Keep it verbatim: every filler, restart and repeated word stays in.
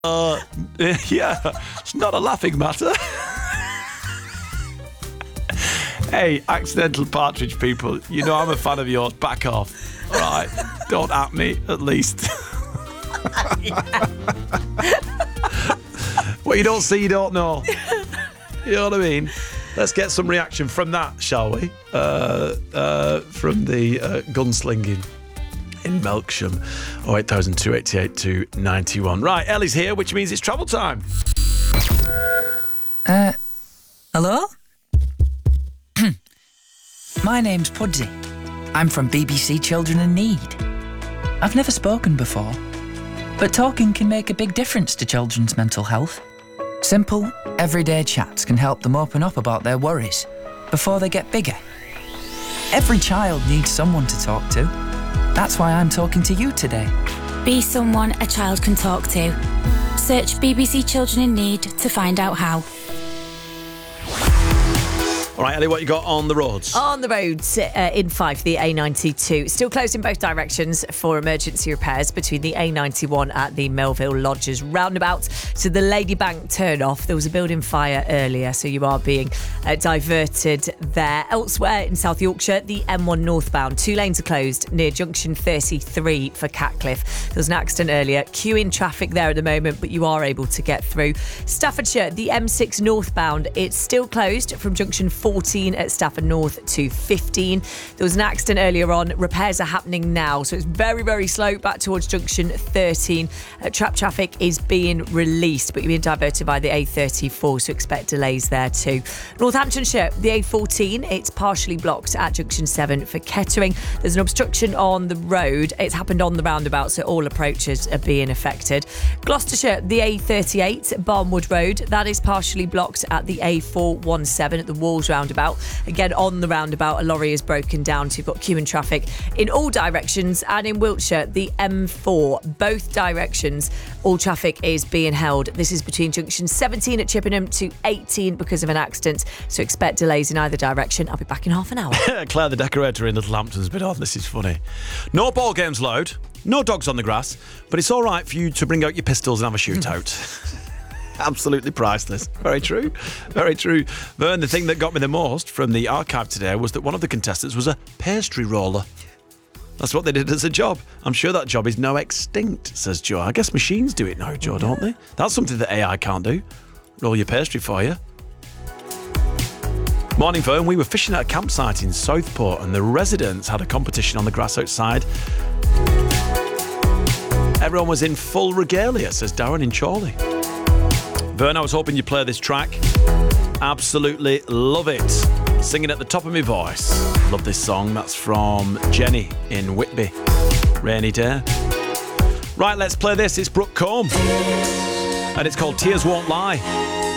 Uh, yeah, it's not a laughing matter. Hey, accidental partridge people, you know I'm a fan of yours. Back off. All right, don't at me, at least. What you don't see, you don't know. You know what I mean? Let's get some reaction from that, shall we? Uh, uh, from the uh, gunslinging in Melksham. oh eight thousand two eight eight two nine one. Right, Ellie's here, which means it's travel time. Uh, hello? My name's Pudsey. I'm from B B C Children in Need. I've never spoken before, but talking can make a big difference to children's mental health. Simple, everyday chats can help them open up about their worries before they get bigger. Every child needs someone to talk to. That's why I'm talking to you today. Be someone a child can talk to. Search B B C Children in Need to find out how. All right, Ellie, what you got on the roads? On the roads uh, in Fife, the A ninety-two. Still closed in both directions for emergency repairs between the A ninety-one at the Melville Lodges roundabout to the Ladybank turn-off. There was a building fire earlier, so you are being uh, diverted there. Elsewhere in South Yorkshire, the M one northbound. Two lanes are closed near junction thirty-three for Catcliffe. There was an accident earlier. Queuing traffic there at the moment, but you are able to get through. Staffordshire, the M six northbound. It's still closed from junction fourteen at Stafford North to fifteen. There was an accident earlier on. Repairs are happening now, so it's very, very slow back towards junction thirteen. Uh, trap traffic is being released, but you're being diverted by the A thirty-four, so expect delays there too. Northamptonshire, the A fourteen, it's partially blocked at junction seven for Kettering. There's an obstruction on the road. It's happened on the roundabout, so all approaches are being affected. Gloucestershire, the A thirty-eight, Barnwood Road, that is partially blocked at the A four seventeen at the Walls roundabout. Again, on the roundabout, a lorry is broken down, so you've got queuing traffic in all directions. And in Wiltshire, the M four, both directions, all traffic is being held. This is between junction seventeen at Chippenham to eighteen because of an accident, so expect delays in either direction. I'll be back in half an hour. Claire the decorator in Littlehampton's been on. This is funny. No ball games allowed, no dogs on the grass, but it's all right for you to bring out your pistols and have a shootout. Absolutely priceless. Very true. Very true. Vern, the thing that got me the most from the archive today was that one of the contestants was a pastry roller. That's what they did as a job. I'm sure that job is now extinct, says Joe. I guess machines do it now, Joe, don't they? That's something that A I can't do. Roll your pastry for you. Morning, Vern. We were fishing at a campsite in Southport and the residents had a competition on the grass outside. Everyone was in full regalia, says Darren in Chorley. Vern, I was hoping you'd play this track. Absolutely love it. Singing at the top of my voice. Love this song. That's from Jenny in Whitby. Rainy day. Right, let's play this. It's Brooke Combe. And it's called Tears Won't Lie.